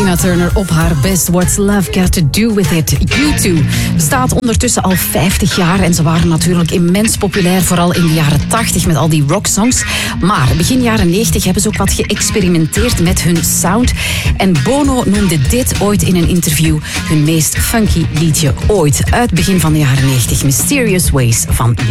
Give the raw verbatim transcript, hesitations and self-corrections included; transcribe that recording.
Tina Turner op haar best. What's Love Got To Do With It? U twee bestaat ondertussen al vijftig jaar en ze waren natuurlijk immens populair, vooral in de jaren tachtig met al die rocksongs. Maar begin jaren negentig hebben ze ook wat geëxperimenteerd met hun sound. En Bono noemde dit ooit in een interview hun meest funky liedje ooit. Uit begin van de jaren negentig, Mysterious Ways van U twee.